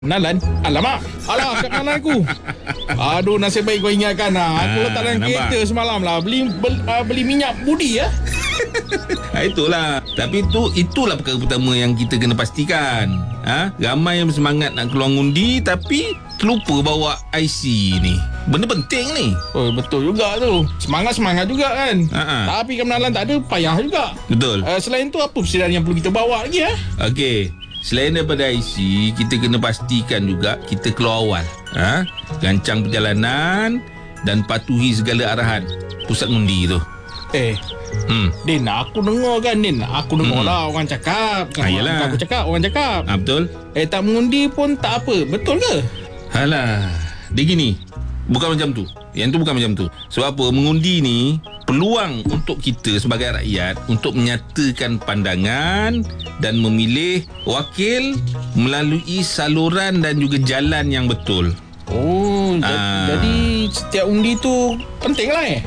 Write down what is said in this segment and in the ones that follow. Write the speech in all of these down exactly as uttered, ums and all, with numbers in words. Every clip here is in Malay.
Nalan? Alamak. Alah, kat Nalan aku. Aduh, nasib baik kau ingatkan lah. Aku Ah, letak dalam nampak? kereta semalam lah. Beli bel, uh, beli minyak budi ya. Ha, itulah. Tapi itu itulah perkara pertama yang kita kena pastikan. Ha? Ramai yang bersemangat nak keluar ngundi tapi terlupa bawa I C ni. Benda penting ni. Oh, betul juga tu. Semangat-semangat juga kan. Ha-ha. Tapi kalau Nalan tak ada, payah juga. Betul. Uh, selain tu, apa persediaan yang perlu kita bawa lagi ya? Okey. Selain daripada I C, kita kena pastikan juga kita keluar awal. Ha? Rancang perjalanan dan patuhi segala arahan pusat ngundi tu. Eh, Hmm. Din, aku dengar kan Din. Aku dengar Hmm. lah orang cakap. Bukan Ah, yelah. bukan aku cakap, orang cakap. Ha, betul? Eh, tak mengundi pun tak apa. Betul ke? Halah, dia gini. Bukan macam tu. Yang tu bukan macam tu. Sebab apa? Mengundi ni peluang untuk kita sebagai rakyat untuk menyatakan pandangan dan memilih wakil melalui saluran dan juga jalan yang betul. Oh, ja- Ah. jadi setiap undi tu penting lah eh?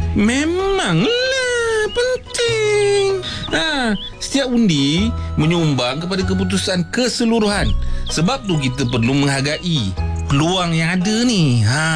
Memanglah penting. Ha, setiap undi menyumbang kepada keputusan keseluruhan. Sebab tu kita perlu menghargai peluang yang ada ni. Ha.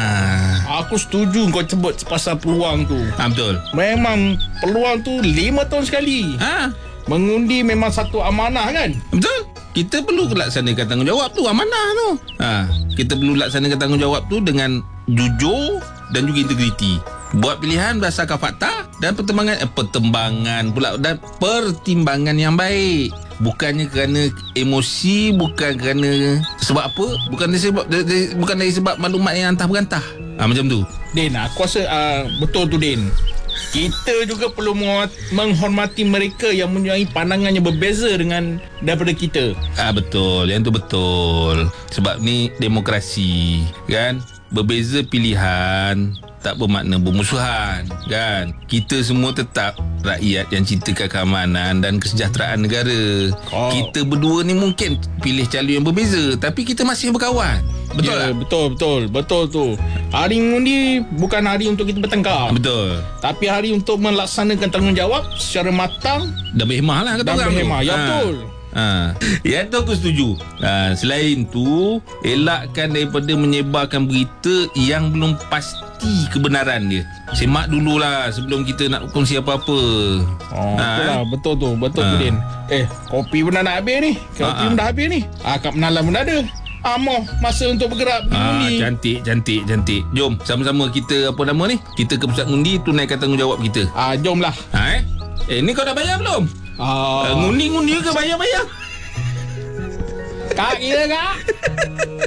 Aku setuju kau sebut pasal peluang tu. Ha, betul. Memang peluang tu lima tahun sekali. Ha, Mengundi memang satu amanah kan? betul. Kita perlu laksanakan tanggungjawab tu, amanah tu. Ha, kita perlu laksanakan tanggungjawab tu dengan jujur dan juga integriti. Buat pilihan berdasarkan fakta dan pertimbangan eh, pertimbangan pula dan pertimbangan yang baik. Bukannya kerana emosi, bukan kerana sebab apa? Bukan dari sebab dari, bukan dari sebab maklumat yang antah berantah. Ha, macam tu. Din, aku rasa uh, betul tu Din. Kita juga perlu menghormati mereka yang mempunyai pandangan yang berbeza dengan daripada kita. Ah, betul, yang tu betul. Sebab ni demokrasi, kan? Berbeza pilihan tak bermakna bermusuhan, kan? Kita semua tetap rakyat yang cintakan keamanan dan kesejahteraan negara. Oh. Kita berdua ni mungkin pilih calon yang berbeza, tapi kita masih berkawan. Betul Ya, tak? betul, betul, betul tu. Hari mengundi bukan hari untuk kita bertengkar. Betul. Tapi hari untuk melaksanakan tanggungjawab secara matang Dan berhemah lah kata dan orang tu. berhemah. Ya, Ha. betul. Ha. Yang tu aku setuju. Ha. Selain tu, elakkan daripada menyebarkan berita yang belum pasti kebenaran dia. Semak dululah sebelum kita nak kongsi apa-apa. Oh, Ha. betul lah, betul tu, betul tu Ha. Din. Eh, kopi pun dah nak habis ni. Kopi Ha, ha. pun dah habis ni. Ah, kat Menalan pun dah ada. Ah, mau masa untuk bergerak pergi Ah, undi. cantik, cantik, cantik. Jom, sama-sama kita apa nama ni? Kita ke pusat ngundi tunaikan tanggungjawab kita. Ah, jomlah. Ha eh? Eh, ni kau dah bayar belum? Ah, Uh, ngundi-ngundi ke bayar-bayar? kak kira kak.